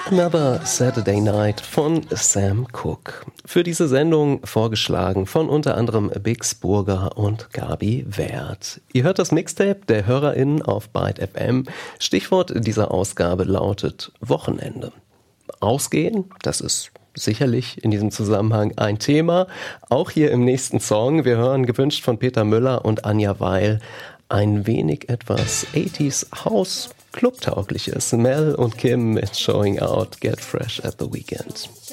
Another Saturday Night von Sam Cooke. Für diese Sendung vorgeschlagen von unter anderem Bix Burger und Gabi Wert. Ihr hört das Mixtape der HörerInnen auf Byte FM. Stichwort dieser Ausgabe lautet Wochenende. Ausgehen, das ist sicherlich in diesem Zusammenhang ein Thema. Auch hier im nächsten Song. Wir hören gewünscht von Peter Müller und Anja Weil ein wenig etwas 80s House Clubtaugliches. Mel und Kim mit Showing Out, Get Fresh at the Weekend.